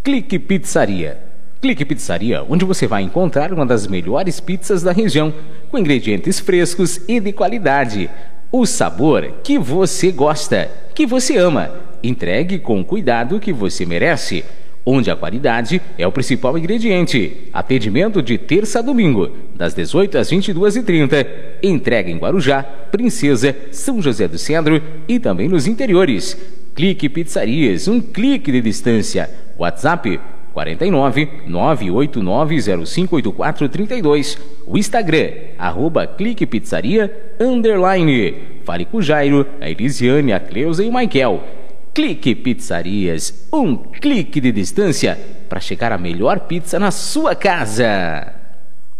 Clique Pizzaria. Clique Pizzaria, onde você vai encontrar uma das melhores pizzas da região, com ingredientes frescos e de qualidade. O sabor que você gosta, que você ama. Entregue com o cuidado que você merece, onde a qualidade é o principal ingrediente. Atendimento de terça a domingo, das 18 às 22h30. Entrega em Guarujá, Princesa, São José do Cedro e também nos interiores. Clique Pizzarias, um clique de distância. WhatsApp 49 989058432. O Instagram, @cliquepizzaria_. Fale com o Jairo, a Elisiane, a Cleusa e o Michael. Clique Pizzarias, um clique de distância para chegar a melhor pizza na sua casa.